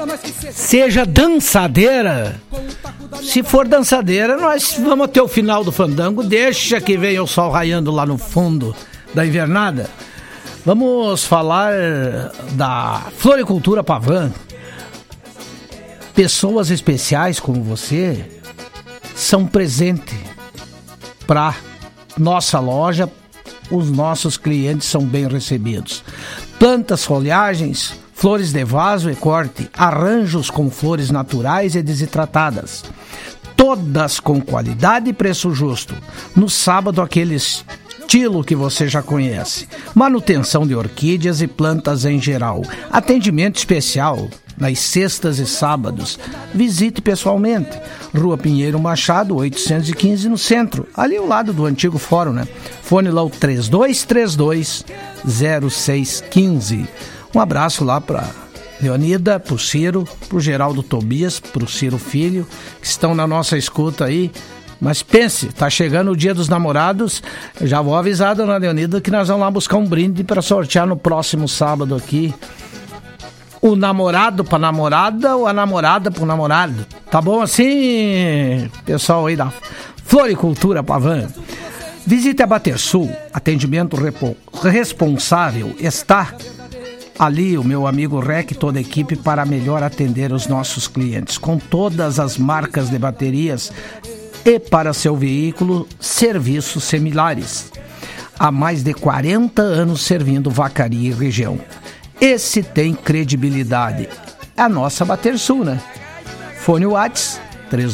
seja dançadeira. Se for dançadeira, nós vamos até o final do fandango. Deixa que venha o sol raiando lá no fundo da invernada. Vamos falar da Floricultura Pavan. Pessoas especiais como você são presente para nossa loja. Os nossos clientes são bem recebidos. Plantas, folhagens, flores de vaso e corte, arranjos com flores naturais e desidratadas. Todas com qualidade e preço justo. No sábado, aquele estilo que você já conhece. Manutenção de orquídeas e plantas em geral. Atendimento especial nas sextas e sábados. Visite pessoalmente. Rua Pinheiro Machado, 815, no centro. Ali ao lado do antigo fórum, né? Fone lá o 3232-0615. Um abraço lá para Leonida, pro Ciro, pro Geraldo Tobias, pro Ciro Filho, que estão na nossa escuta aí. Mas pense, tá chegando o Dia dos Namorados. Eu já vou avisar a dona Leonida que nós vamos lá buscar um brinde para sortear no próximo sábado aqui. O namorado para namorada ou a namorada para o namorado. Tá bom assim, pessoal aí da Floricultura Pavan? Visite a Batersul, atendimento responsável. Está ali o meu amigo Rec e toda a equipe para melhor atender os nossos clientes. Com todas as marcas de baterias e para seu veículo, serviços similares. Há mais de 40 anos servindo Vacaria e região. Esse tem credibilidade. É a nossa Batersul, né? Fone WhatsApp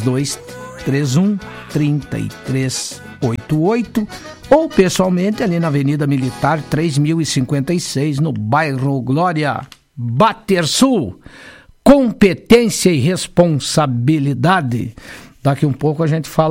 3231-3388 ou pessoalmente ali na Avenida Militar 3056, no bairro Glória. Batersul, competência e responsabilidade. Daqui um pouco a gente fala